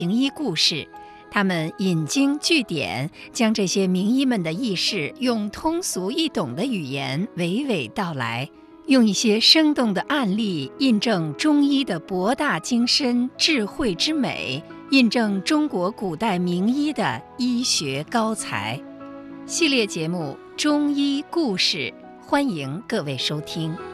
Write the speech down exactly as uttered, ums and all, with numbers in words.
名医故事，他们引经据典，将这些名医们的轶事用通俗易懂的语言娓娓道来，用一些生动的案例印证中医的博大精深、智慧之美，印证中国古代名医的医学高才。系列节目《中医故事》，欢迎各位收听。